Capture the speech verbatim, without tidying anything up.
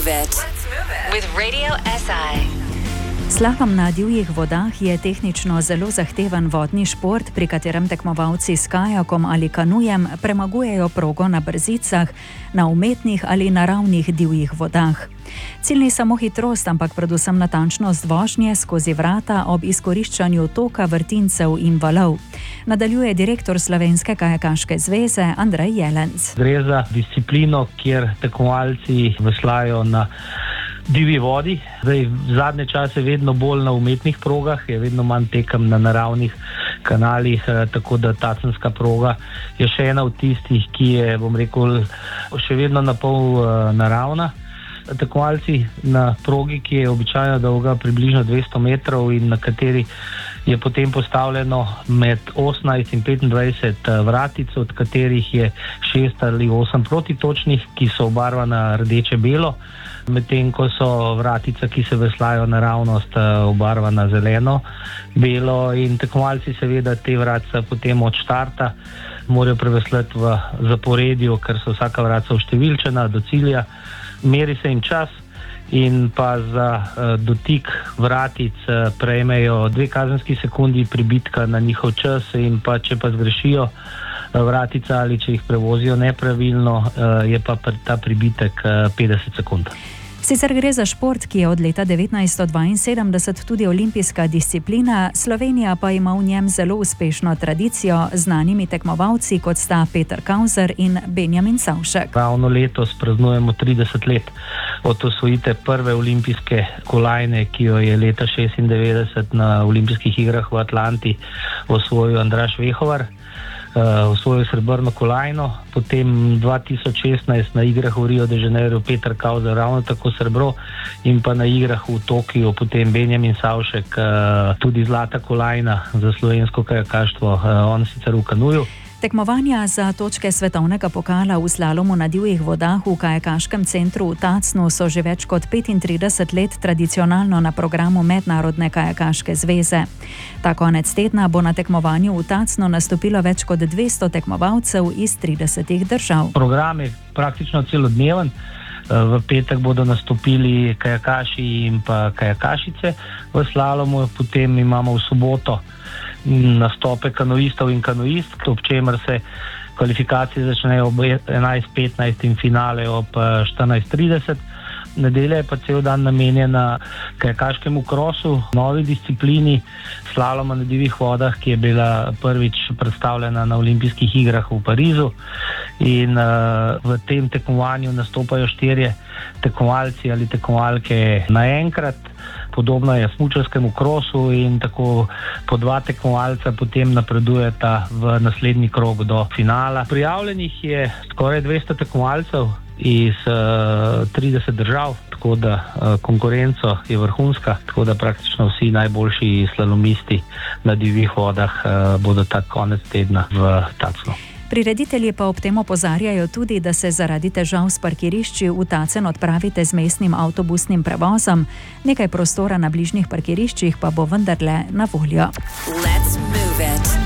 move it with Radio S I. Slalom na divjih vodah je tehnično zelo zahteven vodni šport, pri katerem tekmovalci s kajakom ali kanujem premagujejo progo na brzicah, na umetnih ali naravnih divjih vodah. Cilj ni samo hitrost, ampak predvsem natančnost vožnje skozi vrata ob izkoriščanju toka, vrtincev in valov. Nadaljuje direktor Slovenske kajakaške zveze Andrej Jelenc. Gre za disciplino, kjer tekmovalci veslajo na divji vodi. Zdaj, v zadnje čase vedno bolj na umetnih progah, je vedno manj tekem na naravnih kanalih, tako da tacenska proga je še ena od tistih, ki je, bom rekel, še vedno na pol naravna. Tekmovalci na progi, ki je običajno dolga približno dvesto metrov in na kateri je potem postavljeno med osemnajst in petindvajset vratic, od katerih je šest ali osem protitočnih, ki so obarvana rdeče-belo, medtem ko so vratica, ki se veslajo naravnost, obarvana zeleno-belo, in tekmovalci seveda te vratce potem od štarta morajo preveslati v zaporedju, ker so vsaka vratca uštevilčena do cilja. Meri se jim čas in pa za uh, dotik vratic uh, prejmejo dve kazenski sekundi pribitka na njihov čas, in pa če pa zgrešijo uh, vratica ali če jih prevozijo nepravilno, uh, je pa ta pribitek uh, petdeset sekund. Sicer gre za šport, ki je od leta devetnajststo dvainsedemdeset tudi olimpijska disciplina, Slovenija pa ima v njem zelo uspešno tradicijo z znanimi tekmovalci, kot sta Peter Kauzer in Benjamin Savšek. Ravno letos praznujemo trideset let od osvojitve prve olimpijske kolajne, ki jo je leta šestindevetdeset na olimpijskih igrah v Atlanti osvojil Andraž Vehovar. Uh, osvojil srebrno kolajno, potem dva tisoč šestnajst na igrah v Rio de Janeiro Peter Kauzer ravno tako srebro, in pa na igrah v Tokiu potem Benjamin Savšek uh, tudi zlata kolajna za slovensko kajakaštvo, uh, on sicer v kanuju. Tekmovanja za točke svetovnega pokala v slalomu na divjih vodah v kajakaškem centru v Tacnu so že več kot petintrideset let tradicionalno na programu Mednarodne kajakaške zveze. Ta konec tedna bo na tekmovanju v Tacnu nastopilo več kot dvesto tekmovalcev iz tridesetih držav. Program je praktično celodneven. V petek bodo nastopili kajakaši in pa kajakašice v slalomu, potem imamo v soboto nastope kanoistov in kanoistk, ob čemer se kvalifikacije začnejo ob enajst petnajst in finale ob štirinajst trideset. Nedelja je pa cel dan namenjena kajakaškemu krosu, novi disciplini slaloma na divjih vodah, ki je bila prvič predstavljena na olimpijskih igrah v Parizu, in uh, v tem tekmovanju nastopajo štirje tekmovalci ali tekmovalke naenkrat. Podobno je smučarskemu krosu, in tako po dva tekmovalca potem napredujeta v naslednji krog do finala. Prijavljenih je skoraj dvesto tekmovalcev iz uh, trideset držav, tako da uh, konkurenco je vrhunska, tako da praktično vsi najboljši slalomisti na divjih vodah uh, bodo ta konec tedna v Tacnu. Prireditelji pa ob tem opozarjajo tudi, da se zaradi težav s parkirišči v Tacen odpravite z mestnim avtobusnim prevozom, nekaj prostora na bližnjih parkiriščih pa bo vendarle na voljo. Let's move it.